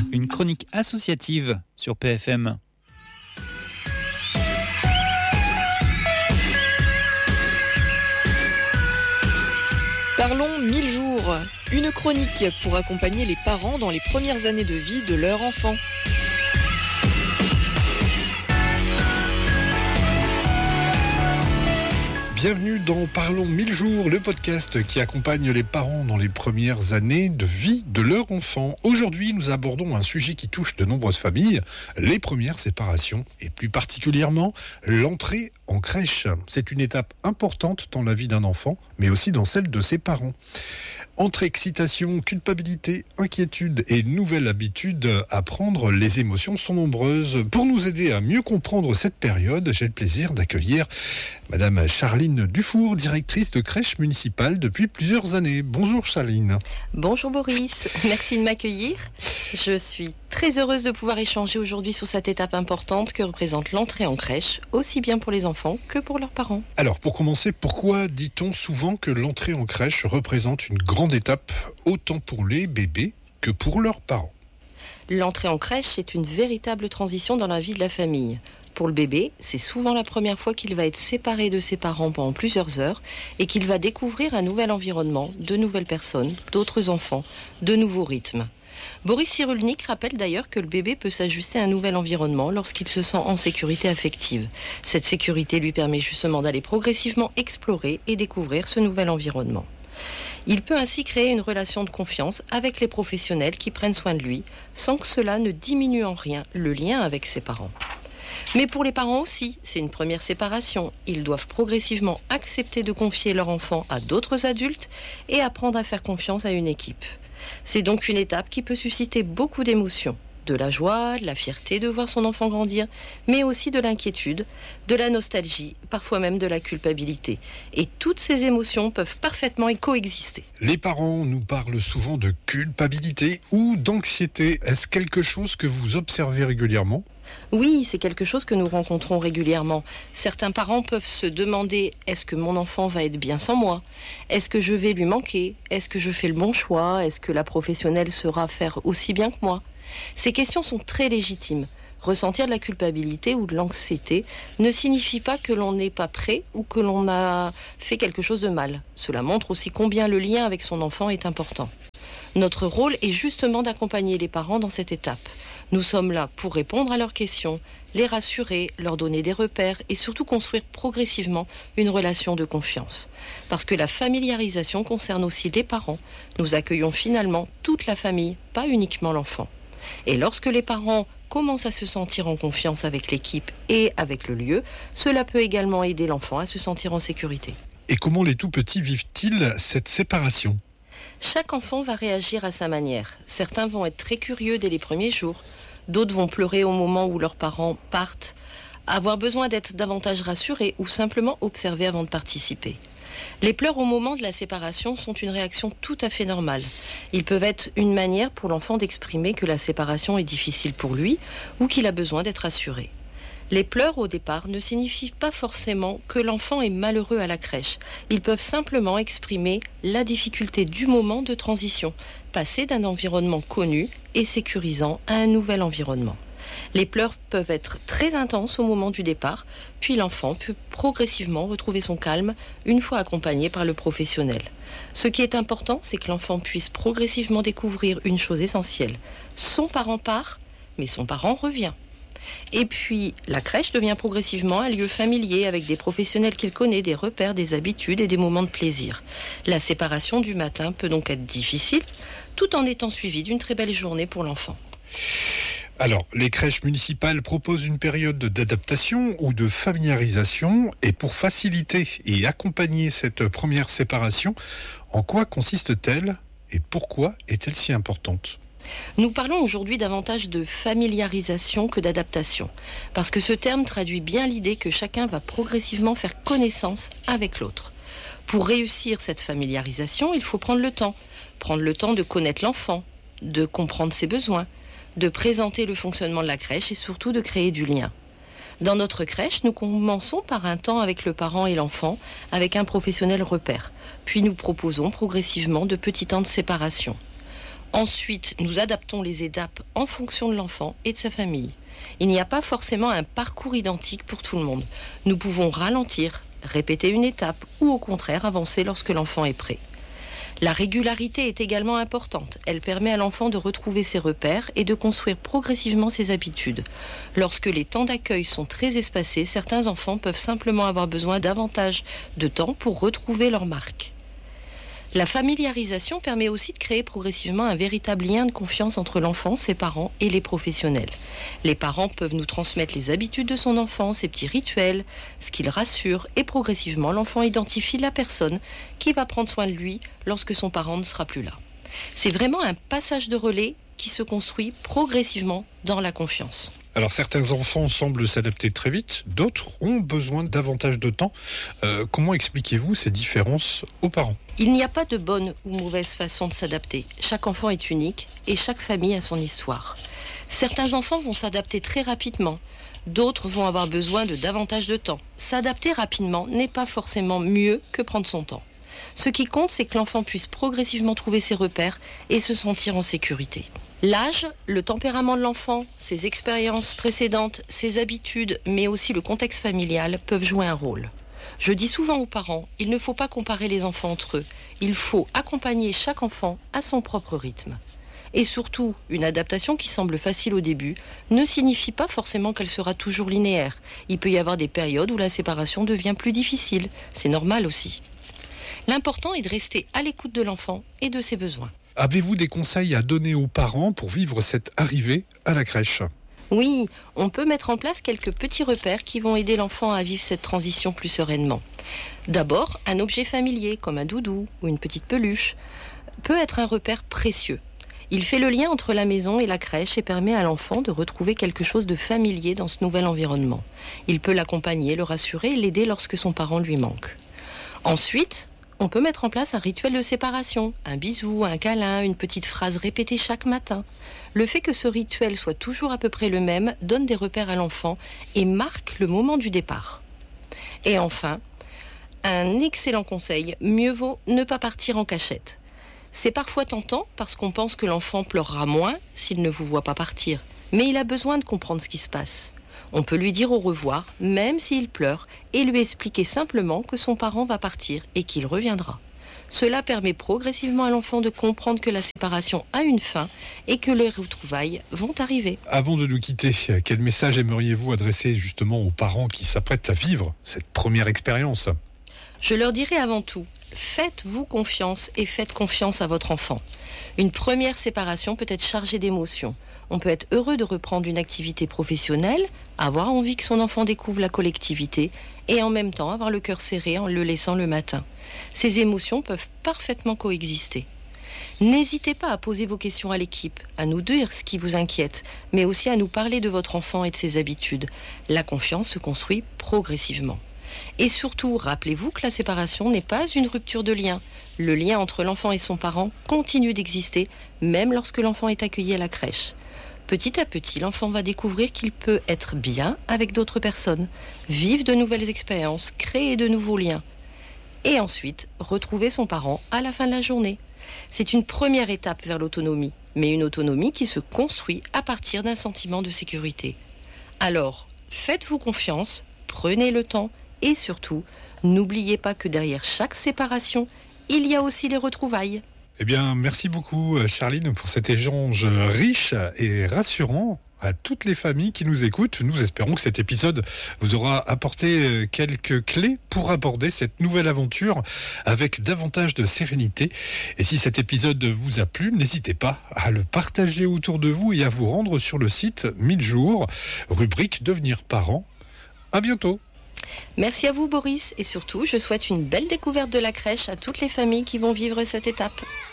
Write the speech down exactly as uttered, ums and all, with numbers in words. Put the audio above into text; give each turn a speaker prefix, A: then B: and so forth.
A: Une chronique associative sur P F M.
B: Parlons mille jours, une chronique pour accompagner les parents dans les premières années de vie de leur enfant.
C: Bienvenue dans Parlons mille jours, le podcast qui accompagne les parents dans les premières années de vie de leur enfant. Aujourd'hui, nous abordons un sujet qui touche de nombreuses familles, les premières séparations et plus particulièrement l'entrée en crèche. C'est une étape importante dans la vie d'un enfant, mais aussi dans celle de ses parents. Entre excitation, culpabilité, inquiétude et nouvelle habitude à prendre, les émotions sont nombreuses. Pour nous aider à mieux comprendre cette période, j'ai le plaisir d'accueillir Madame Charline Dufour, directrice de crèche municipale depuis plusieurs années. Bonjour Charline.
D: Bonjour Boris, merci de m'accueillir. Je suis très heureuse de pouvoir échanger aujourd'hui sur cette étape importante que représente l'entrée en crèche, aussi bien pour les enfants que pour leurs parents.
C: Alors pour commencer, pourquoi dit-on souvent que l'entrée en crèche représente une grande étape autant pour les bébés que pour leurs parents?
D: L'entrée en crèche est une véritable transition dans la vie de la famille. Pour le bébé, c'est souvent la première fois qu'il va être séparé de ses parents pendant plusieurs heures et qu'il va découvrir un nouvel environnement, de nouvelles personnes, d'autres enfants, de nouveaux rythmes. Boris Cyrulnik rappelle d'ailleurs que le bébé peut s'ajuster à un nouvel environnement lorsqu'il se sent en sécurité affective. Cette sécurité lui permet justement d'aller progressivement explorer et découvrir ce nouvel environnement. Il peut ainsi créer une relation de confiance avec les professionnels qui prennent soin de lui, sans que cela ne diminue en rien le lien avec ses parents. Mais pour les parents aussi, c'est une première séparation. Ils doivent progressivement accepter de confier leur enfant à d'autres adultes et apprendre à faire confiance à une équipe. C'est donc une étape qui peut susciter beaucoup d'émotions. De la joie, de la fierté de voir son enfant grandir, mais aussi de l'inquiétude, de la nostalgie, parfois même de la culpabilité. Et toutes ces émotions peuvent parfaitement y coexister.
C: Les parents nous parlent souvent de culpabilité ou d'anxiété. Est-ce quelque chose que vous observez régulièrement ?
D: Oui, c'est quelque chose que nous rencontrons régulièrement. Certains parents peuvent se demander « Est-ce que mon enfant va être bien sans moi ? Est-ce que je vais lui manquer ? Est-ce que je fais le bon choix ? Est-ce que la professionnelle saura faire aussi bien que moi ?» Ces questions sont très légitimes. Ressentir de la culpabilité ou de l'anxiété ne signifie pas que l'on n'est pas prêt ou que l'on a fait quelque chose de mal. Cela montre aussi combien le lien avec son enfant est important. Notre rôle est justement d'accompagner les parents dans cette étape. Nous sommes là pour répondre à leurs questions, les rassurer, leur donner des repères et surtout construire progressivement une relation de confiance. Parce que la familiarisation concerne aussi les parents. Nous accueillons finalement toute la famille, pas uniquement l'enfant. Et lorsque les parents commencent à se sentir en confiance avec l'équipe et avec le lieu, cela peut également aider l'enfant à se sentir en sécurité.
C: Et comment les tout-petits vivent-ils cette séparation ?
D: Chaque enfant va réagir à sa manière. Certains vont être très curieux dès les premiers jours. D'autres vont pleurer au moment où leurs parents partent, avoir besoin d'être davantage rassurés ou simplement observés avant de participer. Les pleurs au moment de la séparation sont une réaction tout à fait normale. Ils peuvent être une manière pour l'enfant d'exprimer que la séparation est difficile pour lui ou qu'il a besoin d'être rassuré. Les pleurs au départ ne signifient pas forcément que l'enfant est malheureux à la crèche. Ils peuvent simplement exprimer la difficulté du moment de transition, passer d'un environnement connu et sécurisant à un nouvel environnement. Les pleurs peuvent être très intenses au moment du départ, puis l'enfant peut progressivement retrouver son calme une fois accompagné par le professionnel. Ce qui est important, c'est que l'enfant puisse progressivement découvrir une chose essentielle. Son parent part, mais son parent revient. Et puis, la crèche devient progressivement un lieu familier avec des professionnels qu'il connaît, des repères, des habitudes et des moments de plaisir. La séparation du matin peut donc être difficile, tout en étant suivie d'une très belle journée pour l'enfant.
C: Alors, les crèches municipales proposent une période d'adaptation ou de familiarisation. Et pour faciliter et accompagner cette première séparation, en quoi consiste-t-elle et pourquoi est-elle si importante ?
D: Nous parlons aujourd'hui davantage de familiarisation que d'adaptation, parce que ce terme traduit bien l'idée que chacun va progressivement faire connaissance avec l'autre. Pour réussir cette familiarisation, il faut prendre le temps, prendre le temps de connaître l'enfant, de comprendre ses besoins, de présenter le fonctionnement de la crèche et surtout de créer du lien. Dans notre crèche, nous commençons par un temps avec le parent et l'enfant, avec un professionnel repère. Puis nous proposons progressivement de petits temps de séparation. Ensuite, nous adaptons les étapes en fonction de l'enfant et de sa famille. Il n'y a pas forcément un parcours identique pour tout le monde. Nous pouvons ralentir, répéter une étape ou au contraire avancer lorsque l'enfant est prêt. La régularité est également importante. Elle permet à l'enfant de retrouver ses repères et de construire progressivement ses habitudes. Lorsque les temps d'accueil sont très espacés, certains enfants peuvent simplement avoir besoin davantage de temps pour retrouver leur marque. La familiarisation permet aussi de créer progressivement un véritable lien de confiance entre l'enfant, ses parents et les professionnels. Les parents peuvent nous transmettre les habitudes de son enfant, ses petits rituels, ce qui le rassure, et progressivement l'enfant identifie la personne qui va prendre soin de lui lorsque son parent ne sera plus là. C'est vraiment un passage de relais qui se construit progressivement dans la confiance.
C: Alors certains enfants semblent s'adapter très vite, d'autres ont besoin davantage de temps. Euh, comment expliquez-vous ces différences aux parents ?
D: Il n'y a pas de bonne ou mauvaise façon de s'adapter. Chaque enfant est unique et chaque famille a son histoire. Certains enfants vont s'adapter très rapidement, d'autres vont avoir besoin de davantage de temps. S'adapter rapidement n'est pas forcément mieux que prendre son temps. Ce qui compte, c'est que l'enfant puisse progressivement trouver ses repères et se sentir en sécurité. L'âge, le tempérament de l'enfant, ses expériences précédentes, ses habitudes, mais aussi le contexte familial peuvent jouer un rôle. Je dis souvent aux parents, il ne faut pas comparer les enfants entre eux. Il faut accompagner chaque enfant à son propre rythme. Et surtout, une adaptation qui semble facile au début ne signifie pas forcément qu'elle sera toujours linéaire. Il peut y avoir des périodes où la séparation devient plus difficile. C'est normal aussi. L'important est de rester à l'écoute de l'enfant et de ses besoins.
C: Avez-vous des conseils à donner aux parents pour vivre cette arrivée à la crèche ?
D: Oui, on peut mettre en place quelques petits repères qui vont aider l'enfant à vivre cette transition plus sereinement. D'abord, un objet familier comme un doudou ou une petite peluche peut être un repère précieux. Il fait le lien entre la maison et la crèche et permet à l'enfant de retrouver quelque chose de familier dans ce nouvel environnement. Il peut l'accompagner, le rassurer et l'aider lorsque son parent lui manque. Ensuite, on peut mettre en place un rituel de séparation, un bisou, un câlin, une petite phrase répétée chaque matin. Le fait que ce rituel soit toujours à peu près le même donne des repères à l'enfant et marque le moment du départ. Et enfin, un excellent conseil, mieux vaut ne pas partir en cachette. C'est parfois tentant parce qu'on pense que l'enfant pleurera moins s'il ne vous voit pas partir, mais il a besoin de comprendre ce qui se passe. On peut lui dire au revoir, même s'il pleure, et lui expliquer simplement que son parent va partir et qu'il reviendra. Cela permet progressivement à l'enfant de comprendre que la séparation a une fin et que les retrouvailles vont arriver.
C: Avant de nous quitter, quel message aimeriez-vous adresser justement aux parents qui s'apprêtent à vivre cette première expérience ?
D: Je leur dirai avant tout, faites-vous confiance et faites confiance à votre enfant. Une première séparation peut être chargée d'émotions. On peut être heureux de reprendre une activité professionnelle, avoir envie que son enfant découvre la collectivité et en même temps avoir le cœur serré en le laissant le matin. Ces émotions peuvent parfaitement coexister. N'hésitez pas à poser vos questions à l'équipe, à nous dire ce qui vous inquiète, mais aussi à nous parler de votre enfant et de ses habitudes. La confiance se construit progressivement. Et surtout, rappelez-vous que la séparation n'est pas une rupture de lien. Le lien entre l'enfant et son parent continue d'exister, même lorsque l'enfant est accueilli à la crèche. Petit à petit, l'enfant va découvrir qu'il peut être bien avec d'autres personnes, vivre de nouvelles expériences, créer de nouveaux liens. Et ensuite, retrouver son parent à la fin de la journée. C'est une première étape vers l'autonomie, mais une autonomie qui se construit à partir d'un sentiment de sécurité. Alors, faites-vous confiance, prenez le temps et surtout, n'oubliez pas que derrière chaque séparation, il y a aussi les retrouvailles.
C: Eh bien, merci beaucoup Charline pour cet échange riche et rassurant à toutes les familles qui nous écoutent. Nous espérons que cet épisode vous aura apporté quelques clés pour aborder cette nouvelle aventure avec davantage de sérénité. Et si cet épisode vous a plu, n'hésitez pas à le partager autour de vous et à vous rendre sur le site mille jours, rubrique Devenir parent. À bientôt.
D: Merci à vous Boris et surtout je souhaite une belle découverte de la crèche à toutes les familles qui vont vivre cette étape.